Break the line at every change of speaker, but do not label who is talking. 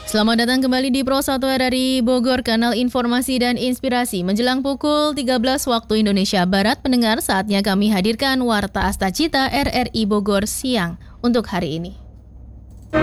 Selamat datang kembali di Pro 1 RRI Bogor, kanal informasi dan inspirasi. Menjelang pukul 13 waktu Indonesia Barat, pendengar, saatnya kami hadirkan Warta Astacita RRI Bogor siang untuk hari ini.